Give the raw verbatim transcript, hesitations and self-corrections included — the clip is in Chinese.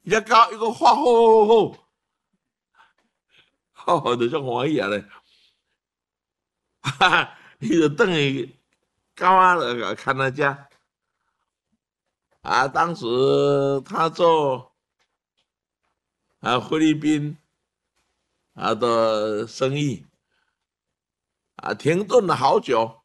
伊只狗伊个发好好好，好就足欢喜啊咧，哈哈，伊就等于狗仔就看他家啊。当时他做啊菲律宾啊的生意啊，停顿了好久。